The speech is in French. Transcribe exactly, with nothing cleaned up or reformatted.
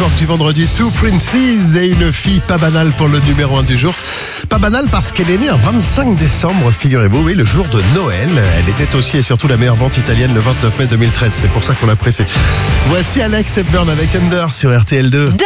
York du vendredi, Two Princes et une fille pas banale pour le numéro un du jour. Pas banale parce qu'elle est née un vingt-cinq décembre, figurez-vous, oui, le jour de Noël. Elle était aussi et surtout la meilleure vente italienne le vingt-neuf mai deux mille treize, c'est pour ça qu'on l'apprécie. Voici Alex Hepburn avec Under sur R T L deux.